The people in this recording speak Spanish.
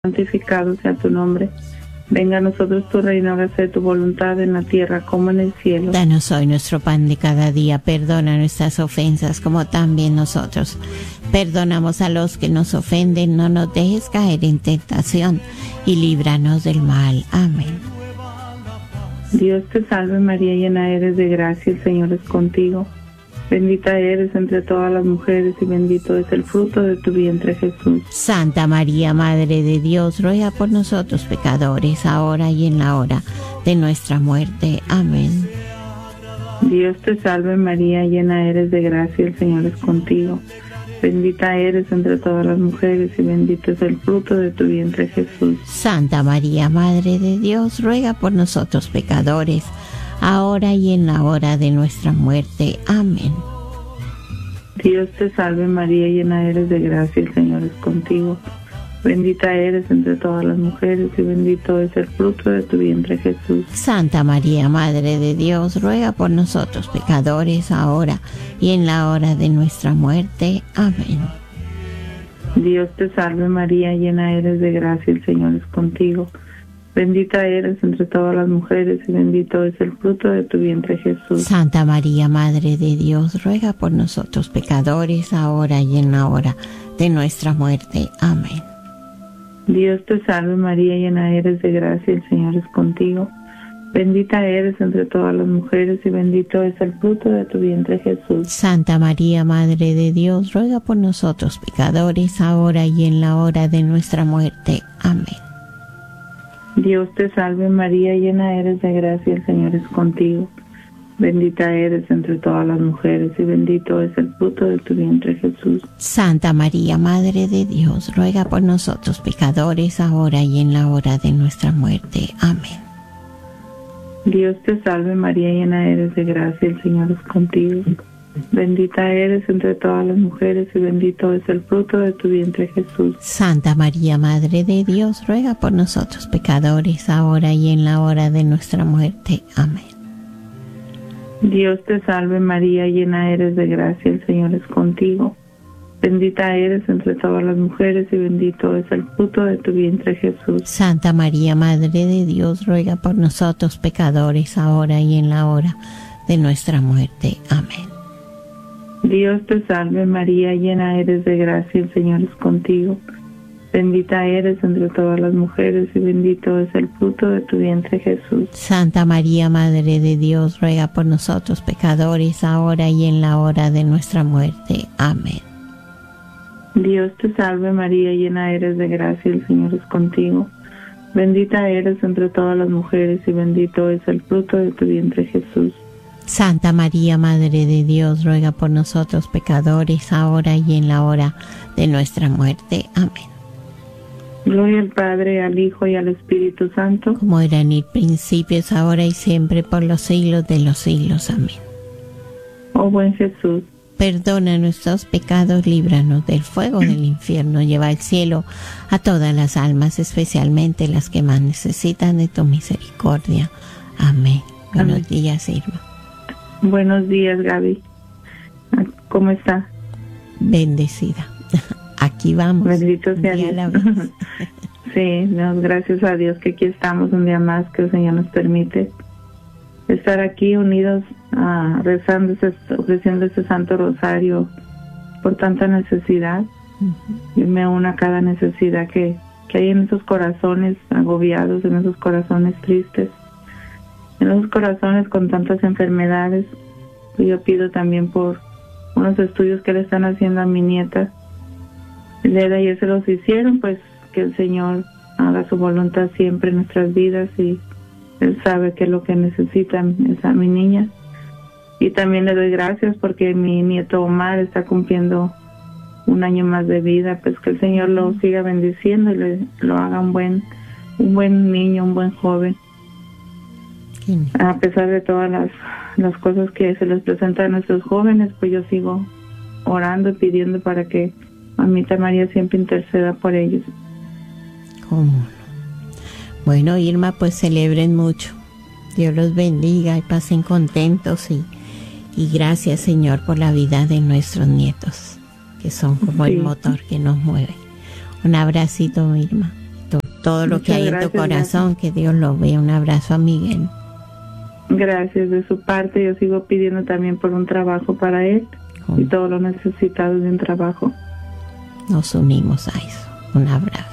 santificado sea tu nombre. Venga a nosotros tu reino, hágase tu voluntad en la tierra como en el cielo. Danos hoy nuestro pan de cada día, perdona nuestras ofensas como también nosotros perdonamos a los que nos ofenden. No nos dejes caer en tentación y líbranos del mal. Amén. Dios te salve María, llena eres de gracia, el Señor es contigo. Bendita eres entre todas las mujeres y bendito es el fruto de tu vientre, Jesús. Santa María, Madre de Dios, ruega por nosotros pecadores, ahora y en la hora de nuestra muerte. Amén. Dios te salve María, llena eres de gracia, el Señor es contigo. Bendita eres entre todas las mujeres y bendito es el fruto de tu vientre, Jesús. Santa María, Madre de Dios, ruega por nosotros pecadores, ahora y en la hora de nuestra muerte. Amén. Dios te salve María, llena eres de gracia, el Señor es contigo. Bendita eres entre todas las mujeres y bendito es el fruto de tu vientre, Jesús. Santa María, Madre de Dios, ruega por nosotros pecadores, ahora y en la hora de nuestra muerte. Amén. Dios te salve María, llena eres de gracia, el Señor es contigo. Bendita eres entre todas las mujeres y bendito es el fruto de tu vientre, Jesús. Santa María, Madre de Dios, ruega por nosotros pecadores, ahora y en la hora de nuestra muerte. Amén. Dios te salve María, llena eres de gracia, el Señor es contigo. Bendita eres entre todas las mujeres y bendito es el fruto de tu vientre, Jesús. Santa María, Madre de Dios, ruega por nosotros pecadores, ahora y en la hora de nuestra muerte. Amén. Dios te salve María, llena eres de gracia, el Señor es contigo. Bendita eres entre todas las mujeres y bendito es el fruto de tu vientre, Jesús. Santa María, Madre de Dios, ruega por nosotros pecadores, ahora y en la hora de nuestra muerte. Amén. Dios te salve María, llena eres de gracia, el Señor es contigo. Bendita eres entre todas las mujeres y bendito es el fruto de tu vientre, Jesús. Santa María, Madre de Dios, ruega por nosotros pecadores, ahora y en la hora de nuestra muerte. Amén. Dios te salve María, llena eres de gracia, el Señor es contigo. Bendita eres entre todas las mujeres y bendito es el fruto de tu vientre, Jesús. Santa María, Madre de Dios, ruega por nosotros pecadores, ahora y en la hora de nuestra muerte. Amén. Dios te salve María, llena eres de gracia, el Señor es contigo. Bendita eres entre todas las mujeres y bendito es el fruto de tu vientre, Jesús. Santa María, Madre de Dios, ruega por nosotros pecadores, ahora y en la hora de nuestra muerte. Amén. Dios te salve María, llena eres de gracia, el Señor es contigo. Bendita eres entre todas las mujeres y bendito es el fruto de tu vientre, Jesús. Santa María, Madre de Dios, ruega por nosotros pecadores, ahora y en la hora de nuestra muerte. Amén. Gloria al Padre, al Hijo y al Espíritu Santo, como era en el principio, es ahora y siempre, por los siglos de los siglos. Amén. Oh buen Jesús, perdona nuestros pecados, líbranos del fuego del infierno, lleva al cielo a todas las almas, especialmente las que más necesitan de tu misericordia. Amén. Buenos días, Irma. Buenos días, Gaby. ¿Cómo está? Bendecida. Aquí vamos. Bendito sea Dios. Sí, gracias a Dios que aquí estamos un día más, que el Señor nos permite estar aquí unidos, rezando, ofreciendo este Santo Rosario por tanta necesidad. Yo me uno a cada necesidad que hay en esos corazones agobiados, en esos corazones tristes, en esos corazones con tantas enfermedades. Yo pido también por unos estudios que le están haciendo a mi nieta. El día de ayer se los hicieron, pues que el Señor haga su voluntad siempre en nuestras vidas, y Él sabe qué es lo que necesitan esa mi niña. Y también le doy gracias porque mi nieto Omar está cumpliendo un año más de vida, pues que el Señor lo siga bendiciendo y lo haga un buen niño, un buen joven. A pesar de todas las cosas que se les presentan a nuestros jóvenes, pues yo sigo orando y pidiendo para que Mamita María siempre interceda por ellos. ¿Cómo no? Bueno, Irma, pues celebren mucho. Dios los bendiga y pasen contentos y gracias, Señor, por la vida de nuestros nietos, que son como el motor que nos mueve. Un abracito, Irma. todo lo que hay en tu corazón, que Dios lo vea. Un abrazo a Miguel. Gracias. De su parte, yo sigo pidiendo también por un trabajo para él y todo lo necesitado de un trabajo. Nos unimos a eso. Un abrazo.